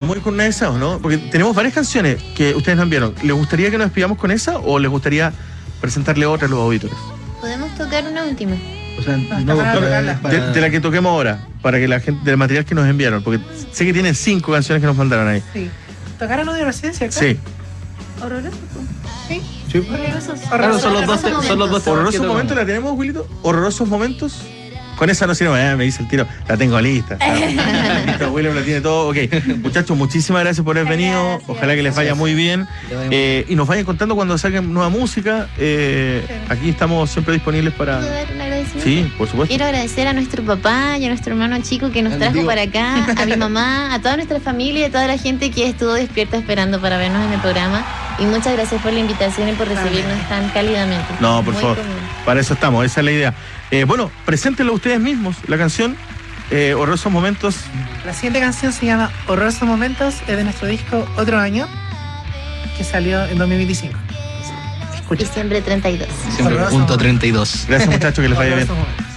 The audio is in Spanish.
¿Podemos ir con una de esas o no? Porque tenemos varias canciones que ustedes nos enviaron. ¿Les gustaría que nos despidamos con esa o les gustaría presentarle otra a los auditores? Podemos tocar una última. O sea, de la que toquemos ahora, para que la gente, del material que nos enviaron, porque sé que tienen 5 canciones que nos mandaron ahí. Sí. ¿Tocar algo de Residencia acá? Sí. ¿Horroroso? Sí. Sí. Claro, son los dos. ¿Horrorosos momentos la tenemos, Wilito? ¿Horrorosos momentos? Con esa no sirve, me dice el tiro, la tengo lista. William la tiene todo. Ok, muchachos, muchísimas gracias por haber venido. Ojalá que les vaya muy bien. Y nos vayan contando cuando salgan nueva música. Aquí estamos siempre disponibles para... ¿Puedo dar un agradecimiento? Sí, por supuesto. Quiero agradecer a nuestro papá y a nuestro hermano chico que nos trajo para acá, a mi mamá, a toda nuestra familia y a toda la gente que estuvo despierta esperando para vernos en el programa. Y muchas gracias por la invitación y por recibirnos tan cálidamente. No, por Muy favor. cómodo. Para eso estamos, esa es la idea. Bueno, preséntenlo ustedes mismos, la canción Horrorosos Momentos. La siguiente canción se llama Horrorosos Momentos, es de nuestro disco Otro Año, que salió en 2025. Escucha. Diciembre 32. Siempre punto 32. Gracias, muchachos, que les vaya bien. Horrorosos Momentos.